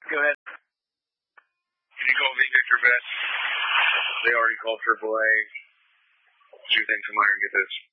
Go ahead. Can you call me Victor Vet? They already called AAA. 2 things. Come out here and get this.